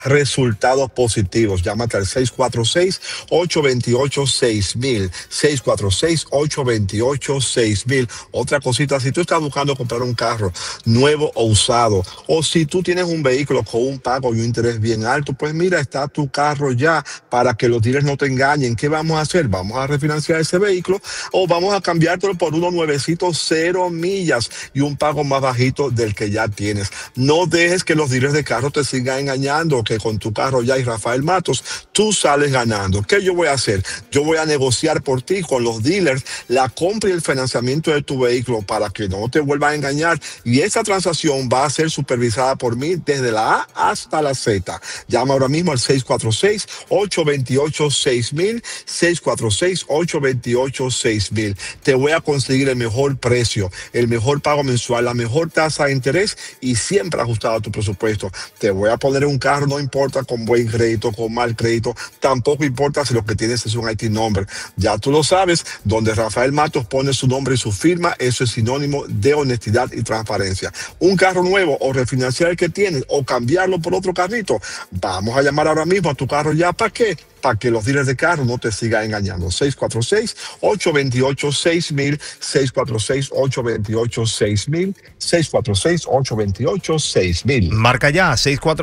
resultados positivos. Llámate al 646-828-6000. 646-828-6000. Otra cosita, si tú estás buscando comprar un carro nuevo o usado, o si tú tienes un vehículo con un pago y un interés bien alto, pues mira, está tu carro ya para que los dealers no te engañen. ¿Qué vamos a hacer? Vamos a refinanciar ese vehículo o vamos a cambiártelo por uno nuevecito, 0 millas y un pago más bajito del que ya tienes. No dejes que los dealers de carro te sigan engañando, que con tu carro ya y Rafael Matos, tú sales ganando. ¿Qué yo voy a hacer? Yo voy a negociar por ti con los dealers la compra y el financiamiento de tu vehículo para que no te vuelvan a engañar, y esa transacción va a ser supervisada por mí desde la A hasta la Z. Llama ahora mismo al 646-828-6000, 646-828-6000. Te voy a conseguir el mejor precio, el mejor pago mensual, la mejor tasa de interés y siempre ajustado a tu presupuesto. Te voy a poner un carro, no importa con buen crédito, con mal crédito, tampoco importa si lo que tienes es un IT number. Ya tú lo sabes, donde Rafael Matos pone su nombre y su firma, eso es sinónimo de honestidad y transparencia. Un carro nuevo o refinanciar el que tienes o cambiarlo por otro carrito, vamos a llamar ahora mismo a tu carro ya. ¿Para qué? Para que los dealers de carro no te sigan engañando. 646-828-6000, 646-828-6000, 646-828-6000. Marca ya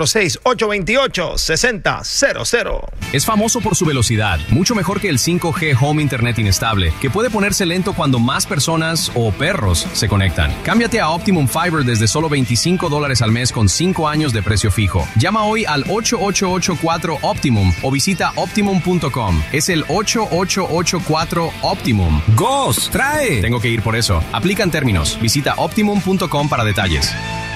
646-828-6000. Es famoso por su velocidad, mucho mejor que el 5G Home Internet inestable, que puede ponerse lento cuando más personas o perros se conectan. Cámbiate a Optimum Fiber desde solo $25 al mes con 5 años de precio fijo. Llama hoy al 8884-OPTIMUM o visita Optimum.com. Es el 8884-OPTIMUM. ¡Gos! ¡Trae! Tengo que ir por eso. Aplican términos. Visita Optimum.com para detalles.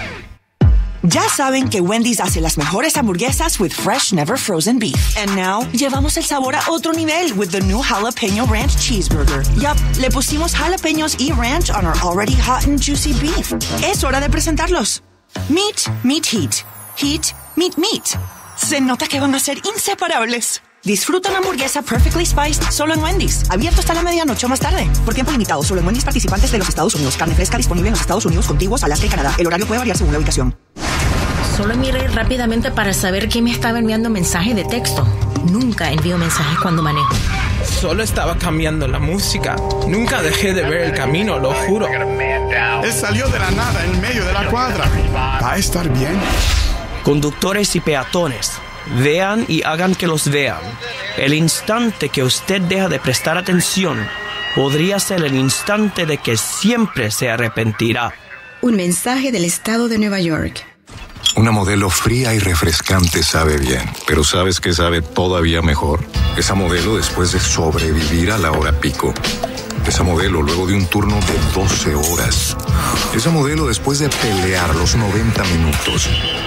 Ya saben que Wendy's hace las mejores hamburguesas with fresh, never frozen beef. And now, llevamos el sabor a otro nivel with the new Jalapeno Ranch Cheeseburger. Yup, le pusimos jalapeños y ranch on our already hot and juicy beef. Es hora de presentarlos. Meat, meat, heat. Heat, meat, meat. Se nota que van a ser inseparables. Disfruta una hamburguesa perfectly spiced solo en Wendy's. Abierto hasta la medianoche o más tarde. Por tiempo limitado, solo en Wendy's participantes de los Estados Unidos. Carne fresca disponible en los Estados Unidos contiguos, Alaska y Canadá. El horario puede variar según la ubicación. Solo miré rápidamente para saber quién me estaba enviando mensaje de texto. Nunca envío mensajes cuando manejo. Solo estaba cambiando la música. Nunca dejé de ver el camino, lo juro. Él salió de la nada en medio de la cuadra. ¿Va a estar bien? Conductores y peatones, vean y hagan que los vean. El instante que usted deja de prestar atención podría ser el instante de que siempre se arrepentirá. Un mensaje del estado de Nueva York. Una Modelo fría y refrescante sabe bien, pero ¿sabes qué sabe todavía mejor? Esa Modelo después de sobrevivir a la hora pico. Esa Modelo luego de un turno de 12 horas. Esa Modelo después de pelear los 90 minutos.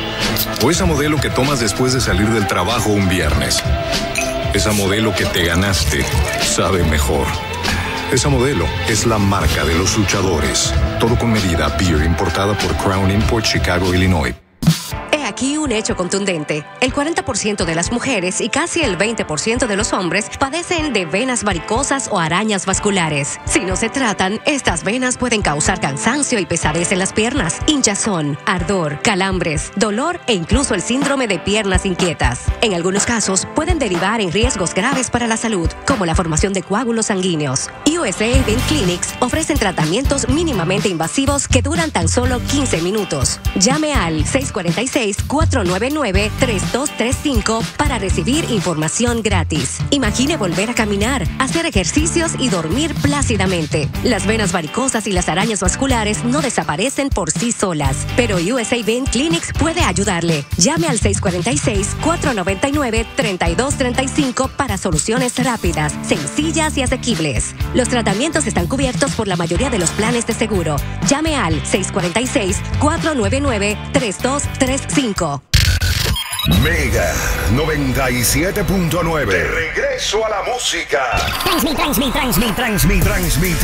O esa Modelo que tomas después de salir del trabajo un viernes. Esa Modelo que te ganaste sabe mejor. Esa Modelo es la marca de los luchadores. Todo con medida. Beer importada por Crown Import, Chicago, Illinois. Aquí un hecho contundente. El 40% de las mujeres y casi el 20% de los hombres padecen de venas varicosas o arañas vasculares. Si no se tratan, estas venas pueden causar cansancio y pesadez en las piernas, hinchazón, ardor, calambres, dolor e incluso el síndrome de piernas inquietas. En algunos casos, pueden derivar en riesgos graves para la salud, como la formación de coágulos sanguíneos. USA Vein Clinics ofrecen tratamientos mínimamente invasivos que duran tan solo 15 minutos. Llame al 646-499-3235 para recibir información gratis. Imagine volver a caminar, hacer ejercicios y dormir plácidamente. Las venas varicosas y las arañas vasculares no desaparecen por sí solas, pero USA Vein Clinics puede ayudarle. Llame al 646-499-3235 para soluciones rápidas, sencillas y asequibles. Los tratamientos están cubiertos por la mayoría de los planes de seguro. Llame al 646-499-3235. Mega 97.9. De regreso a la música. Transmite